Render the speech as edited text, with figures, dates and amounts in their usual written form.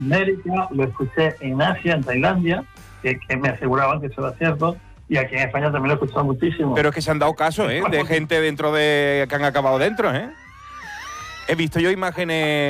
América, lo escuché en Asia, en Tailandia, que me aseguraban que eso era cierto, y aquí en España también lo he escuchado muchísimo. Pero es que se han dado casos, de gente dentro de... que han acabado dentro, He visto yo imágenes